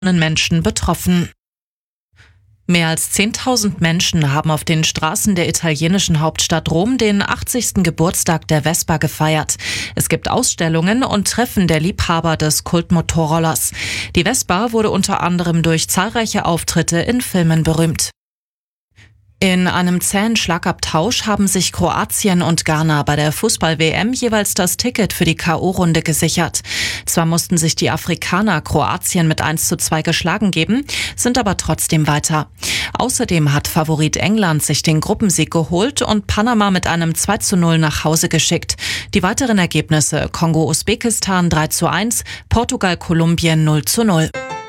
Menschen betroffen. Mehr als 10.000 Menschen haben auf den Straßen der italienischen Hauptstadt Rom den 80. Geburtstag der Vespa gefeiert. Es gibt Ausstellungen und Treffen der Liebhaber des Kultmotorrollers. Die Vespa wurde unter anderem durch zahlreiche Auftritte in Filmen berühmt. In einem zähen Schlagabtausch haben sich Kroatien und Ghana bei der Fußball-WM jeweils das Ticket für die K.O.-Runde gesichert. Zwar mussten sich die Afrikaner Kroatien mit 1:2 geschlagen geben, sind aber trotzdem weiter. Außerdem hat Favorit England sich den Gruppensieg geholt und Panama mit einem 2:0 nach Hause geschickt. Die weiteren Ergebnisse: Kongo-Usbekistan 3:1, Portugal-Kolumbien 0:0.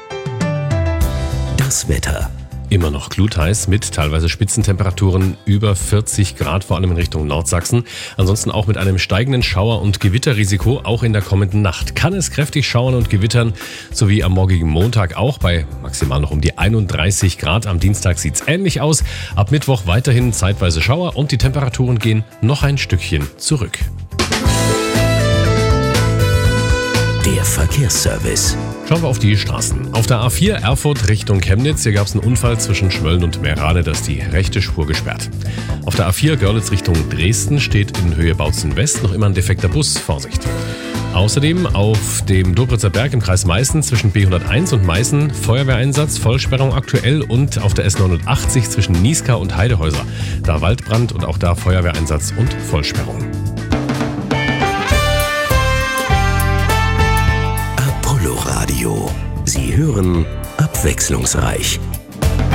Das Wetter. Immer noch glutheiß mit teilweise Spitzentemperaturen über 40 Grad, vor allem in Richtung Nordsachsen. Ansonsten auch mit einem steigenden Schauer- und Gewitterrisiko, auch in der kommenden Nacht. Kann es kräftig schauern und gewittern, sowie am morgigen Montag auch bei maximal noch um die 31 Grad. Am Dienstag sieht es ähnlich aus. Ab Mittwoch weiterhin zeitweise Schauer und die Temperaturen gehen noch ein Stückchen zurück. Der Verkehrsservice. Schauen wir auf die Straßen. Auf der A4 Erfurt Richtung Chemnitz, hier gab es einen Unfall zwischen Schmölln und Meerane, da ist die rechte Spur gesperrt. Auf der A4 Görlitz Richtung Dresden steht in Höhe Bautzen West noch immer ein defekter Bus, Vorsicht. Außerdem auf dem Dobritzer Berg im Kreis Meißen zwischen B101 und Meißen Feuerwehreinsatz, Vollsperrung aktuell, und auf der S89 zwischen Nieská und Heidehäuser, da Waldbrand und auch da Feuerwehreinsatz und Vollsperrung. Radio. Sie hören abwechslungsreich.